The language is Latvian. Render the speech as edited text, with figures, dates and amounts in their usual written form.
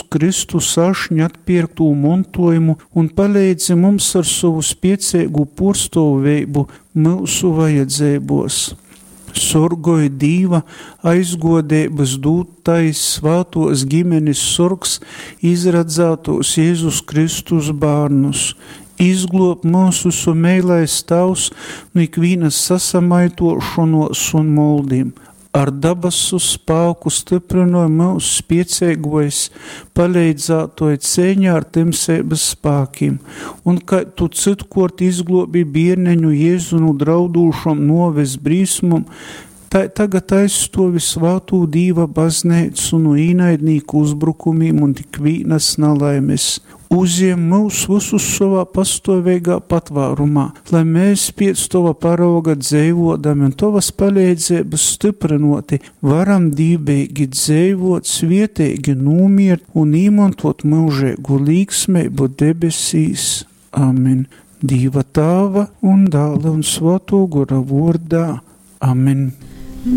Kristu sašņu atpirktū montojumu un palīdzi mums ar savu spieceigu porstāvību mūsu vajadzībos. Sorgoj Dīva aizgodības dūtais svātos ģimenes sorgs izradzātos Jēzus Kristus bārnus. Izglob mūsu sumeilais tavs no ikvīnas sasamaitošanos un moldīm. Ar dabasu spāku stiprinoja mūsu spieceigojas, palīdzātoja cēņā ar temseibas spākiem, un kā tu citkort izglobi bierneņu Jēzu no draudūšam noves brīsmum, tā tagad aizstovi svātū Dīva bazneicu no īnaidnīku uzbrukumiem un tik vīnas nalaimes. Uziem mūs visus savā pastoveigā patvārumā, lai mēs pēc tova parauga dzeivodami un tovas palīdzības stiprinoti varam dībeigi dzeivot, svietīgi nūmiert un īmantot mūžēgu līgsmeibu debesīs. Amen. Dīva Tāva un Dāla un Svētā Gara vārdā. Amen.